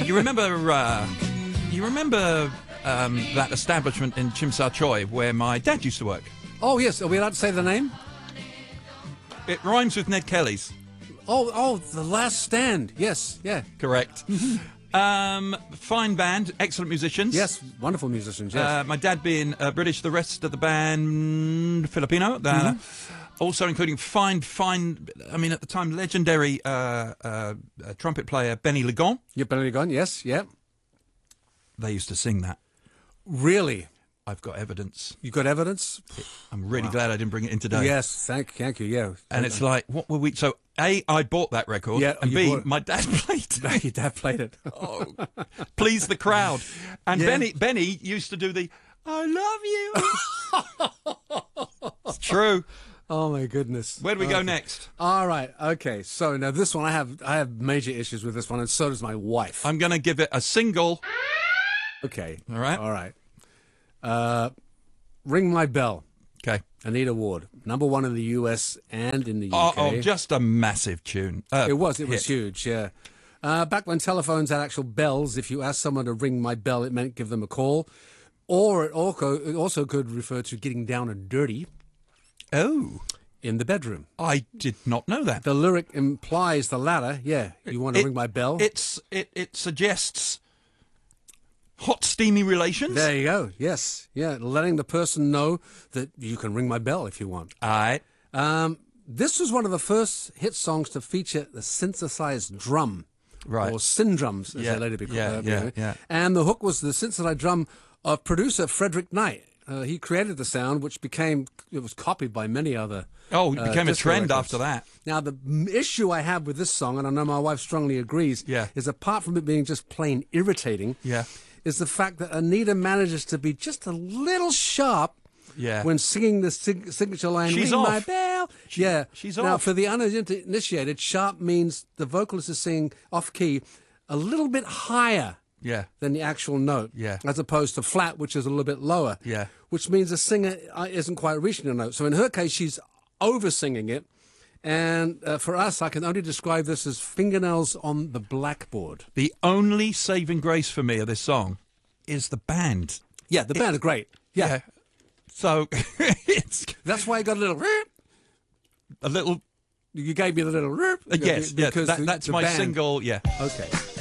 You remember? That establishment in Chim Sa Choi where my dad used to work? Oh, yes. Are we allowed to say the name? It rhymes with Ned Kelly's. Oh, The Last Stand. Yes, yeah. Correct. Fine band, excellent musicians. Yes, wonderful musicians, yes. My dad being British, the rest of the band Filipino. Also including fine, I mean, at the time, legendary trumpet player Benny Ligon. Yeah, Benny Ligon, yes, yeah. They used to sing that. Really? I've got evidence. You got evidence? I'm really glad I didn't bring it in today. Yes, thank you, yeah. And it's like, what were we... So, A, I bought that record, yeah, and B, my dad played it. Your dad played it. Oh, please the crowd. And yeah. Benny used to do the, I love you. It's true. Oh, my goodness. Where do we go next? All right, okay. So, now this one, I have major issues with this one, and so does my wife. I'm going to give it a single. Okay. All right. All right. Ring My Bell. Okay. Anita Ward. #1 in the US and in the UK. Oh, just a massive tune. It was huge, yeah. Back when telephones had actual bells, if you asked someone to ring my bell, it meant give them a call. Or it also could refer to getting down and dirty. Oh. In the bedroom. I did not know that. The lyric implies the latter. Yeah. You want to ring my bell? It suggests hot, steamy relations. There you go. Yes. Yeah. Letting the person know that you can ring my bell if you want. All right. This was one of the first hit songs to feature the synthesized drum. Right. Or syndrums, as they later became. Yeah. And the hook was the synthesized drum of producer Frederick Knight. He created the sound, which was copied by many other. Oh, it became a trend records. after that. Now, the issue I have with this song, and I know my wife strongly agrees, is apart from it being just plain irritating, is the fact that Anita manages to be just a little sharp when singing the signature line, she's ring off. my bell. She's now, off. for the uninitiated, sharp means the vocalist is singing off-key a little bit higher than the actual note, as opposed to flat, which is a little bit lower, which means the singer isn't quite reaching the note. So in her case, she's over-singing it, and for us, I can only describe this as fingernails on the blackboard. The only saving grace for me of this song is the band. Yeah, the band are great. Yeah. So, that's why I got a little... A little... You gave me the little... Yes, because that's my band. single, Okay.